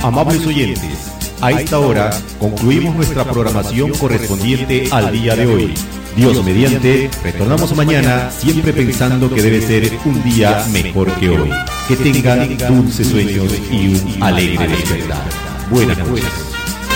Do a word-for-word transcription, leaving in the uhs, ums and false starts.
Amables oyentes, a esta hora concluimos nuestra programación correspondiente al día de hoy. Dios mediante, retornamos mañana siempre pensando que debe ser un día mejor que hoy. Que tengan dulces sueños y un alegre despertar. Buenas noches.